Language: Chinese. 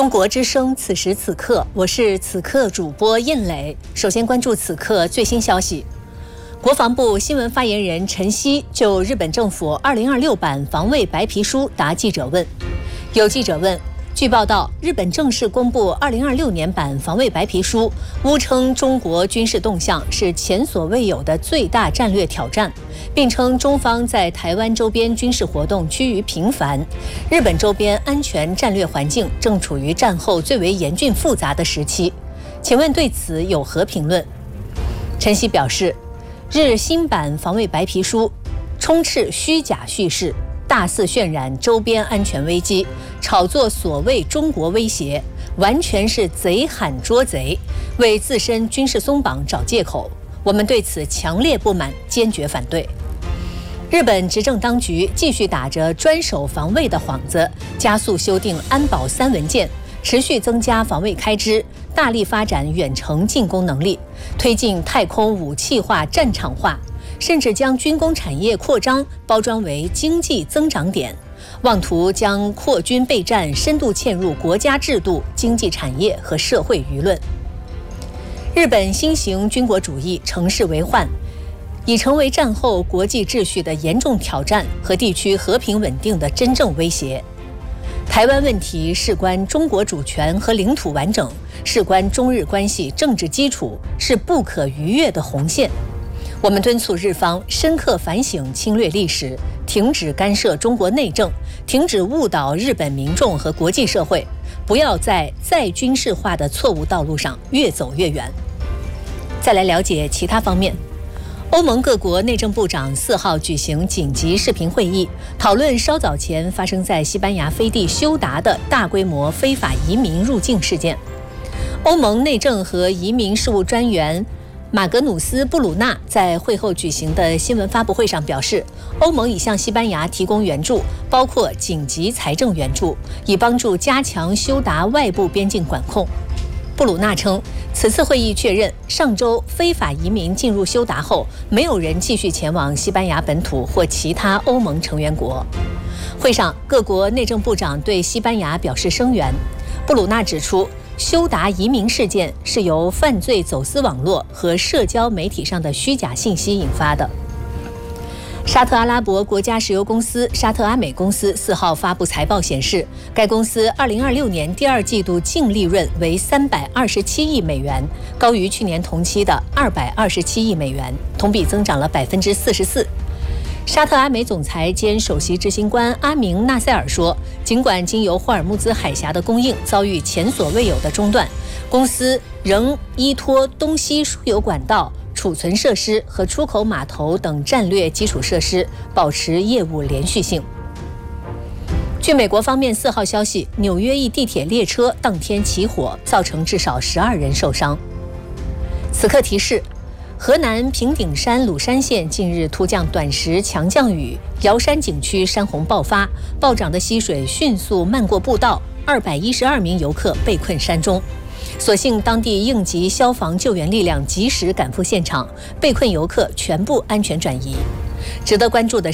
中国之声，此时此刻，我是此刻主播印磊。首先关注此刻最新消息。国防部新闻发言人陈希就日本政府2026版防卫白皮书答记者问。有记者问，据报道，日本正式公布2026年版防卫白皮书，污称中国军事动向是前所未有的最大战略挑战，并称中方在台湾周边军事活动趋于频繁，日本周边安全战略环境正处于战后最为严峻复杂的时期。请问对此有何评论？陈希表示，日新版防卫白皮书充斥虚假叙事，大肆渲染周边安全危机，炒作所谓中国威胁，完全是贼喊捉贼，为自身军事松绑找借口。我们对此强烈不满，坚决反对。日本执政当局继续打着专守防卫的幌子，加速修订安保3文件，持续增加防卫开支，大力发展远程进攻能力，推进太空武器化、战场化，甚至将军工产业扩张包装为经济增长点，妄图将扩军备战深度嵌入国家制度、经济产业和社会舆论。日本新型军国主义乘势为患，已成为战后国际秩序的严重挑战和地区和平稳定的真正威胁。台湾问题事关中国主权和领土完整，事关中日关系政治基础，是不可逾越的红线。我们敦促日方深刻反省侵略历史，停止干涉中国内政，停止误导日本民众和国际社会，不要在再军事化的错误道路上越走越远。再来了解其他方面。欧盟各国内政部长4号举行紧急视频会议，讨论稍早前发生在西班牙飞地休达的大规模非法移民入境事件。欧盟内政和移民事务专员马格努斯·布鲁纳在会后举行的新闻发布会上表示，欧盟已向西班牙提供援助，包括紧急财政援助，以帮助加强休达外部边境管控。布鲁纳称，此次会议确认，上周非法移民进入休达后，没有人继续前往西班牙本土或其他欧盟成员国。会上，各国内政部长对西班牙表示声援。布鲁纳指出，休达移民事件是由犯罪走私网络和社交媒体上的虚假信息引发的。沙特阿拉伯国家石油公司沙特阿美公司4号发布财报显示，该公司2026年第2季度净利润为327亿美元，高于去年同期的227亿美元，同比增长了44%。沙特阿美总裁兼首席执行官阿明纳塞尔说，尽管经由霍尔木兹海峡的供应遭遇前所未有的中断，公司仍依托东西输油管道、储存设施和出口码头等战略基础设施，保持业务连续性。据美国方面4号消息，纽约一地铁列车当天起火，造成至少12人受伤。此刻提示，河南平顶山鲁山县近日突降短时强降雨，瑶山景区山洪爆发，暴涨的溪水迅速漫过步道，212名游客被困山中。所幸当地应急消防救援力量及时赶赴现场，被困游客全部安全转移。值得关注的